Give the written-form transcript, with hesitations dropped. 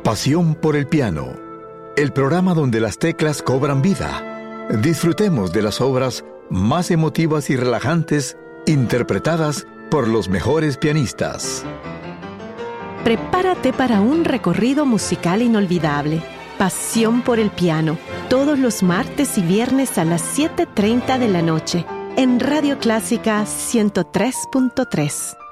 Pasión por el piano, el programa donde las teclas cobran vida. Disfrutemos de las obras más emotivas y relajantes interpretadas por los mejores pianistas. Prepárate para un recorrido musical inolvidable. Pasión por el piano, todos los martes y viernes a las 7:30 de la noche, en Radio Clásica 103.3.